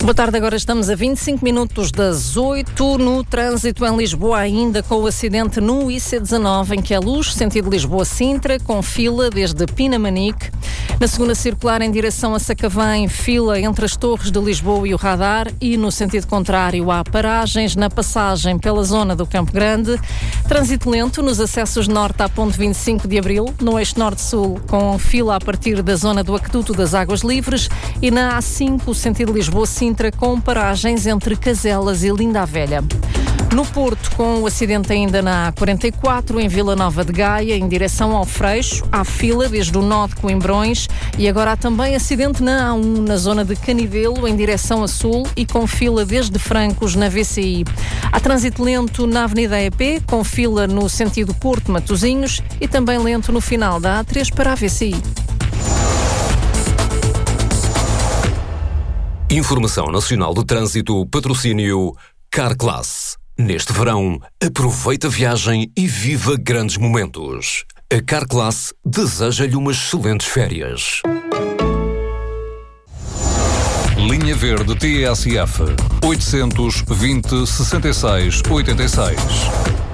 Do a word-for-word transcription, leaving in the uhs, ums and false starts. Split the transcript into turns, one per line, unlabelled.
Boa tarde, agora estamos a vinte e cinco minutos das oito no trânsito em Lisboa, ainda com o acidente no I C dezanove, em que é Luz, sentido Lisboa-Sintra, com fila desde Pinamanique. Na segunda circular em direção a Sacavém, fila entre as Torres de Lisboa e o Radar, e no sentido contrário há paragens na passagem pela zona do Campo Grande. Trânsito lento nos acessos norte à ponte vinte e cinco de Abril, no eixo norte-sul, com fila a partir da zona do Aqueduto das Águas Livres, e na A cinco, sentido Lisboa-Sintra, com paragens entre Caselas e Linda a Velha. No Porto, com o acidente ainda na A quarenta e quatro, em Vila Nova de Gaia, em direção ao Freixo, há fila desde o nó de Coimbrões, e agora há também acidente na A um, na zona de Canidelo, em direção a sul, e com fila desde Francos, na V C I. Há trânsito lento na Avenida E P, com fila no sentido Porto-Matosinhos, e também lento no final da A três para a V C I.
Informação Nacional do Trânsito, patrocínio Carclass. Neste verão, aproveita a viagem e viva grandes momentos. A Carclass deseja-lhe umas excelentes férias.
Linha Verde T S F oitocentos e vinte, sessenta e seis, oitenta e seis.